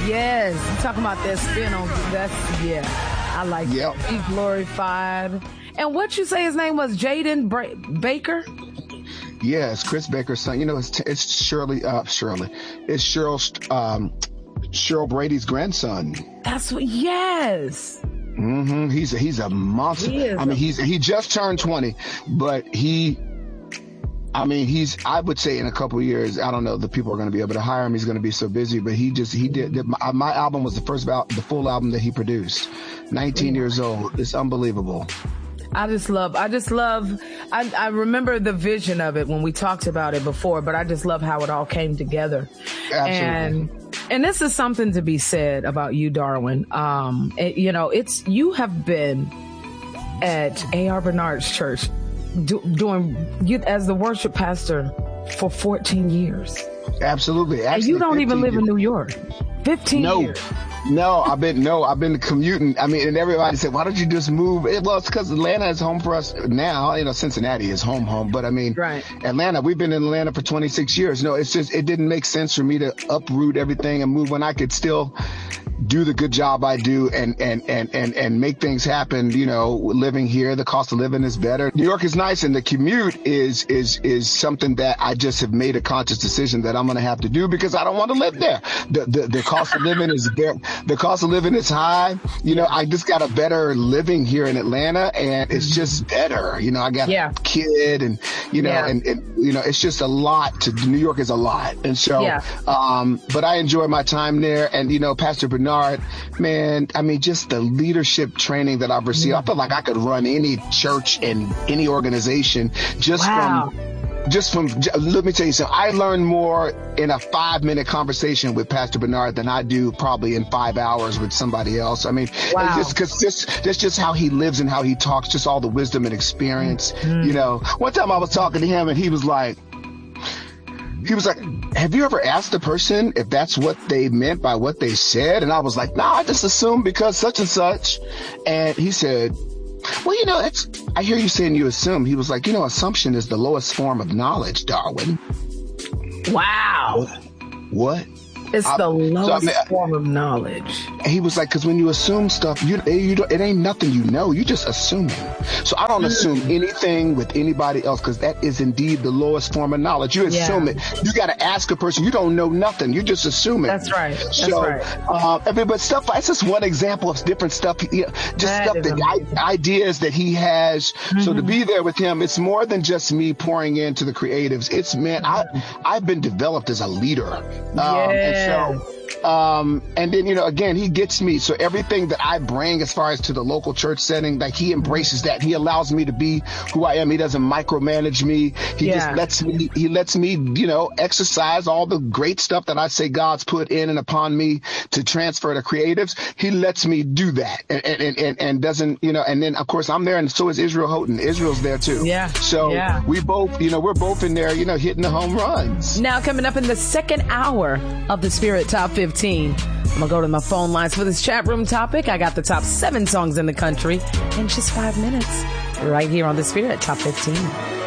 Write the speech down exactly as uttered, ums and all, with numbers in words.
Yes. You talking about that spin on that's yeah. I like Yep. that. Be glorified. And what you say his name was Jaden Bra- Baker? Yeah, it's Chris Baker's son. You know, it's it's Shirley. Uh, Shirley. It's Cheryl. Um, Cheryl Brady's grandson. That's what. Yes. Mm-hmm. He's a, he's a monster. He is I mean, a- he's he just turned twenty, but he. I mean, he's. I would say in a couple of years, I don't know, the people are going to be able to hire him. He's going to be so busy, but he just he did. My, my album was the first al- the full album that he produced. nineteen years old. It's unbelievable. I just love, I just love, I, I remember the vision of it when we talked about it before, but I just love how it all came together. Absolutely. And, and this is something to be said about you, Darwin. Um, it, you know, it's, you have been at A R Bernard's church do, doing, you as the worship pastor for fourteen years. Absolutely. And you don't even live years. in New York. fifteen No. years. No, I've been no, I've been commuting. I mean, and everybody said, "Why don't you just move?" It, well, it's because Atlanta is home for us now. You know, Cincinnati is home, home. But I mean, Right. Atlanta. We've been in Atlanta for twenty-six years. No, it's just it didn't make sense for me to uproot everything and move when I could still do the good job I do and and and and and make things happen. You know, living here, the cost of living is better. New York is nice, and the commute is is is something that I just have made a conscious decision that I'm going to have to do because I don't want to live there. The the, the cost of living is there. The cost of living is high. You know, I just got a better living here in Atlanta, and it's just better. You know, I got Yeah. a kid, and you know, Yeah. and, and you know, it's just a lot. To New York is a lot, and so, Yeah. um, but I enjoy my time there. And you know, Pastor Bernard, man, I mean, just the leadership training that I've received. I feel like I could run any church and any organization just Wow. from. Just from, j- let me tell you something. I learn more in a five minute conversation with Pastor Bernard than I do probably in five hours with somebody else. I mean, Wow. it's just cause just, that's just how he lives and how he talks, just all the wisdom and experience. Mm-hmm. You know, one time I was talking to him and he was like, he was like, have you ever asked the person if that's what they meant by what they said? And I was like, nah, I just assumed because such and such. And he said, well, you know, it's, I hear you saying you assume. He was like, you know, assumption is the lowest form of knowledge, Darwin. Wow. What? It's I- the so, I lowest mean, form of knowledge. And he was like, because when you assume stuff, you, you don't, it ain't nothing you know. You just assuming. So I don't assume anything with anybody else because that is indeed the lowest form of knowledge. You assume Yeah. it. You got to ask a person. You don't know nothing. You just assume it. That's right. That's so, right. uh, I mean, but stuff, that's just one example of different stuff, you know, just That stuff is that amazing. I, ideas that he has. Mm-hmm. So to be there with him, it's more than just me pouring into the creatives. It's, man, I, I've been developed as a leader. Um, Yes. and so, Um, and then, you know, again, he gets me. So everything that I bring as far as to the local church setting, like he embraces that. He allows me to be who I am. He doesn't micromanage me. He Yeah. just lets me, he lets me, you know, exercise all the great stuff that I say God's put in and upon me to transfer to creatives. He lets me do that and, and, and, and doesn't, you know, and then of course I'm there and so is Israel Houghton. Israel's there too. Yeah. So Yeah. we both, you know, we're both in there, you know, hitting the home runs. Now coming up in the second hour of the Spirit Top fifteen, I'm going to go to my phone lines for this chat room topic. I got the top seven songs in the country in just five minutes right here on the Spirit Top fifteen.